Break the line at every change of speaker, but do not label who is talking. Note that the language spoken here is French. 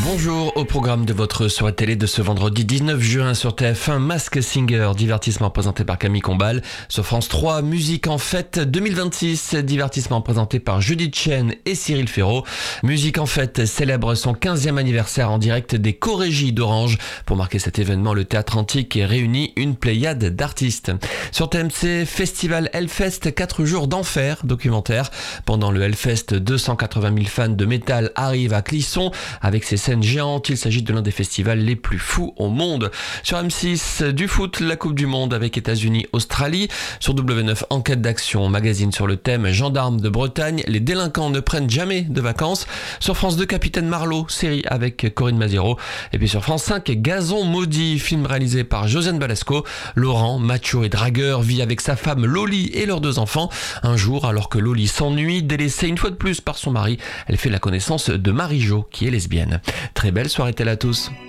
Bonjour, au programme de votre soirée télé de ce vendredi 19 juin sur TF1, Masked Singer, divertissement présenté par Camille Combal. Sur France 3, Musique en fête 2026, divertissement présenté par Judith Chen et Cyril Ferraud. Musique en fête célèbre son 15e anniversaire en direct des Chorégies d'Orange. Pour marquer cet événement, le Théâtre Antique réunit une pléiade d'artistes. Sur TMC, Festival Hellfest, 4 jours d'enfer, documentaire. Pendant le Hellfest, 280 000 fans de métal arrivent à Clisson avec ses scènes géantes. Il s'agit de l'un des festivals les plus fous au monde. Sur M6, du foot, la Coupe du Monde avec États-Unis-Australie. Sur W9, enquête d'action, magazine sur le thème Gendarmes de Bretagne, les délinquants ne prennent jamais de vacances. Sur France 2, Capitaine Marlowe, série avec Corinne Maziero. Et puis sur France 5, Gazon maudit, film réalisé par Josiane Balasco. Laurent, macho et dragueur, vit avec sa femme Loli et leurs 2 enfants. Un jour, alors que Loli s'ennuie, délaissée une fois de plus par son mari, elle fait la connaissance de Marie-Jo, qui est lesbienne. Très belle soirée télé à tous.